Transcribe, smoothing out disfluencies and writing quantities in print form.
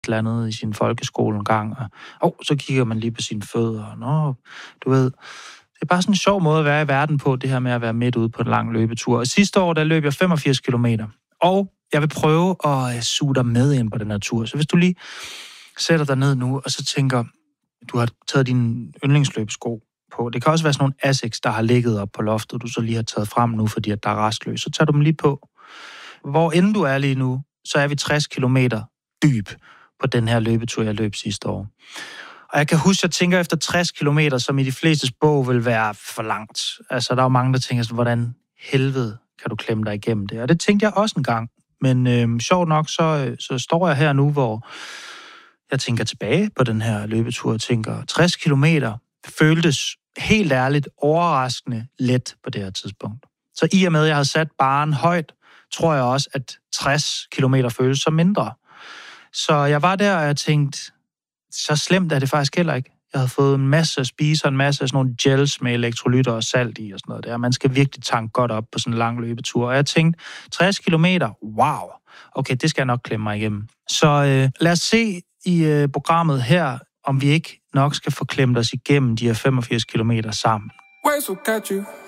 eller andet i sin folkeskole en gang, og så kigger man lige på sine fødder. Nå, du ved, det er bare sådan en sjov måde at være i verden på, det her med at være midt ude på en lang løbetur. Og sidste år, der løb jeg 85 kilometer, og jeg vil prøve at suge dig med ind på den her tur. Så hvis du lige sætter dig ned nu, og så tænker, du har taget dine yndlingsløbesko på. Det kan også være sådan nogle Asics, der har ligget op på loftet, du så lige har taget frem nu, fordi at der er rastløs. Så tager du dem lige på. Hvor end du er lige nu, så er vi 60 kilometer dyb på den her løbetur, jeg løb sidste år. Og jeg kan huske, jeg tænker efter 60 kilometer, som i de flestes bog vil være for langt. Altså, der er jo mange, der tænker sådan, hvordan helvede kan du klemme dig igennem det? Og det tænkte jeg også en gang. Men sjovt nok, så står jeg her nu, hvor jeg tænker tilbage på den her løbetur og tænker, 60 kilometer føltes helt ærligt overraskende let på det her tidspunkt. Så i og med, at jeg havde sat barren højt, tror jeg også, at 60 kilometer føles som mindre. Så jeg var der, og jeg tænkte, så slemt er det faktisk heller ikke. Jeg havde fået en masse at spise, og en masse af sådan nogle gels med elektrolytter og salt i og sådan noget der. Man skal virkelig tanke godt op på sådan en lang løbetur. Og jeg tænkte, 60 kilometer, wow, okay, det skal jeg nok klemme mig igennem. Så lad os se i programmet her, om vi ikke nok skal få klemt os igennem de her 85 kilometer sammen. Waves will catch you.